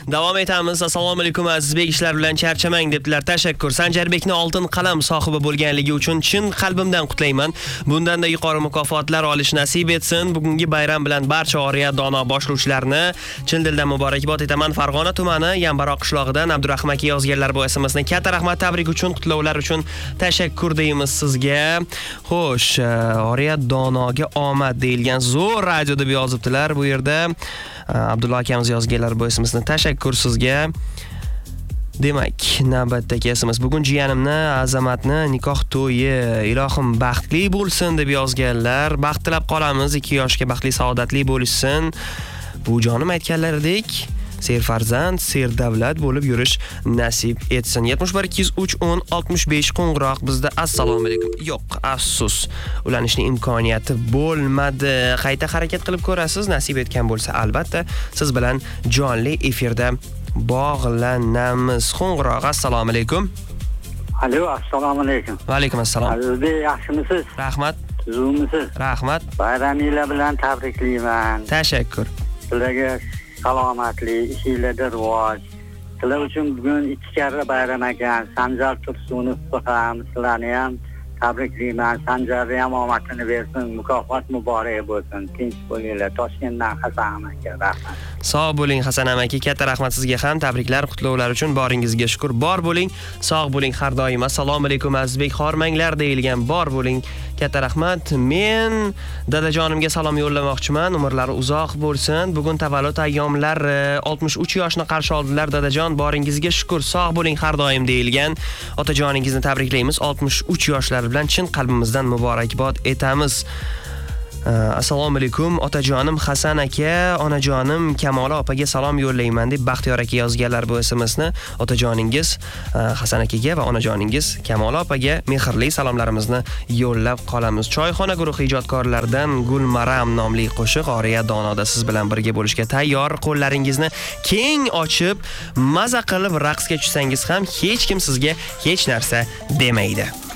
Davom etamiz. Assalomu alaykum azizbek, ishlar bilan charchamang debdilar. Tashakkur. Sanjarbekni oltin qalam sohibi bo'lganligi uchun chin qalbimdan qutlayman. Bundan-da yuqori mukofotlar olish nasib etsin. Bugungi bayram bilan barcha Oriya dono boshlovchilarni chin dildan muborakbod etaman. Farg'ona tumani Yanbaroq qishlog'idan Abdurahim aka yozganlar bu SMSni. Katta rahmat, tabrik uchun, qutlovlar uchun tashakkur deymiz sizga. Xo'sh, Oriya donoga omad deyilgan zo'r radio deb yozibdilar bu yerda. Abdulloh akamiz yozganlar bu SMSni. Tashakkur sizga. Demak, navbatdagi SMS. Bugun jiyanimni Azamatni nikoh to'yi, ilohim baxtli bo'lsin deb yozganlar. Baxt tilab qolamiz. 2 yoshga baxtli, saodatli bo'lishsin. Bu jonim aytganlaridek serfarzand, serdavlat bo'lib yurish nasib etsin. 71 203 10 65 qo'ng'iroq bizda. Assalomu alaykum. Yo'q, afsus. Ulanishning imkoniyati bo'lmadi. Qayta harakat qilib ko'rasiz. Nasib etgan bo'lsa, albatta siz bilan jonli efirda bog'lanamiz. Qo'ng'iroq. Assalomu alaykum. Alo, assalomu alaykum. Va alaykum assalom. Azizbek, yaxshimisiz? Rahmat. Tuzumisiz? Rahmat. Bayraminglar bilan tabriklayman. Tashakkur. Sizlarga salomatlik, ishinglarda rivoj. Sizlar uchun bugun 2 karra bayram ekan. Sanjar Tursunov ham, sizlarni ham tabriklayman. Sanjarga ham omadini bersin, mukofot muborak bo'lsin. Tinch bo'linglar. Toshkentdan Hasan aka, rahmat. Sog' bo'ling Hasan amaki, katta rahmat sizga ham. Tabriklar, qutlovlar uchun boringizga shukr. Bor bo'ling, sog' bo'ling har doim. Assalomu alaykum azizbek, xormanglar deyilgan. Bor bo'ling. Katta rahmat. Men dadajonimga salom yo'llamoqchiman. Umrlari uzoq bo'lsin. Bugun tavallud ayyomlari 63 yoshni qarshi oldilar dadajon. Boringizga shukr. Sog' bo'ling har doim deyilgan. Otajoningizni tabriklaymiz. 63 yoshlari bilan chin qalbimizdan muborakbod etamiz. Assalomu alaykum otajonim Hasan aka, onajonim Kamola opaga salom yo'llayman deb Baxtiyor aka yozganlar bu SMSni. Otajoningiz Hasan akaga va onajoningiz Kamola opaga mehrli salomlarimizni yo'llab qolamiz. Choyxona guruhi ijodkorlaridan Gulmaram nomli qo'shiq Oriya donoda siz bilan birga bo'lishga tayyor. Qo'llaringizni keng ochib, maza qilib raqsga tushsangiz ham hech kim sizga hech narsa demaydi.